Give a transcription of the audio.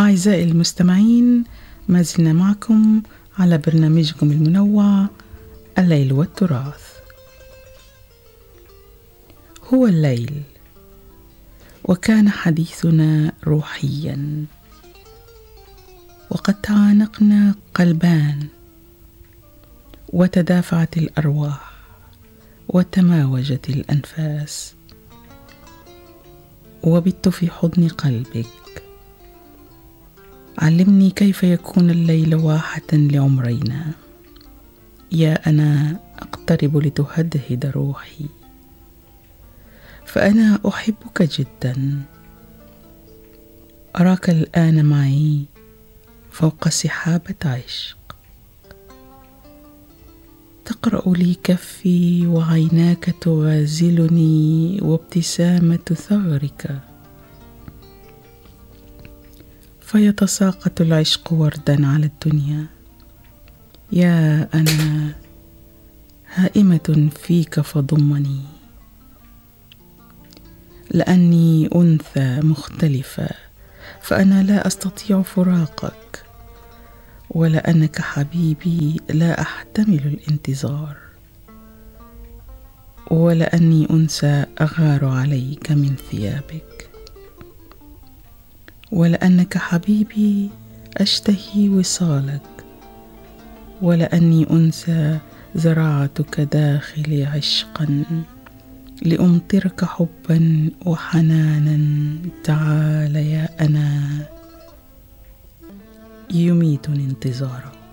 أعزائي المستمعين، ما زلنا معكم على برنامجكم المنوع الليل والتراث. هو الليل، وكان حديثنا روحيا، وقد تعانقنا قلبان، وتدافعت الأرواح، وتماوجت الأنفاس، وبت في حضن قلبك. علمني كيف يكون الليل واحة لعمرينا، يا أنا أقترب لتهدهد روحي، فأنا أحبك جدا. أراك الآن معي فوق سحابة عشق، تقرأ لي كفي وعيناك تغازلني وابتسامة ثغرك، فيتساقط العشق وردا على الدنيا، يا أنا هائمة فيك فضمني، لأني أنثى مختلفة فأنا لا أستطيع فراقك، ولأنك حبيبي لا أحتمل الانتظار، ولأني أنثى أغار عليك من ثيابك، ولأنك حبيبي أشتهي وصالك، ولأني أنثى زرعتك داخلي عشقا لأمطرك حبا وحنانا. تعال يا أنا، يميتني انتظارك.